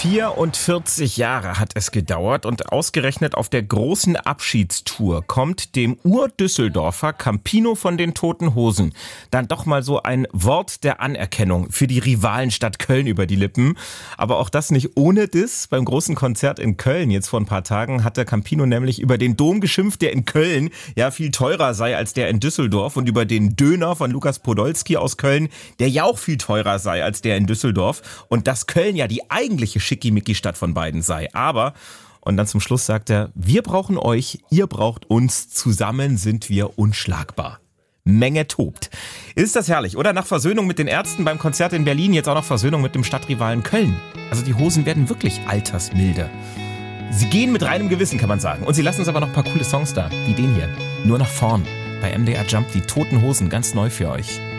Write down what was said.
44 Jahre hat es gedauert und ausgerechnet auf der großen Abschiedstour kommt dem Ur-Düsseldorfer Campino von den Toten Hosen dann doch mal so ein Wort der Anerkennung für die Rivalenstadt Köln über die Lippen. Aber auch das nicht ohne Diss. Beim großen Konzert in Köln jetzt vor ein paar Tagen hat der Campino nämlich über den Dom geschimpft, der in Köln ja viel teurer sei als der in Düsseldorf, und über den Döner von Lukas Podolski aus Köln, der ja auch viel teurer sei als der in Düsseldorf, und dass Köln ja die eigentliche Schickimicki-Stadt von beiden sei. Aber, und dann zum Schluss sagt er, wir brauchen euch, ihr braucht uns, zusammen sind wir unschlagbar. Menge tobt. Ist das herrlich, oder? Nach Versöhnung mit den Ärzten beim Konzert in Berlin jetzt auch noch Versöhnung mit dem Stadtrivalen Köln. Also die Hosen werden wirklich altersmilde. Sie gehen mit reinem Gewissen, kann man sagen. Und sie lassen uns aber noch ein paar coole Songs da, wie den hier. Nur nach vorn. Bei MDR Jump die Toten Hosen, ganz neu für euch.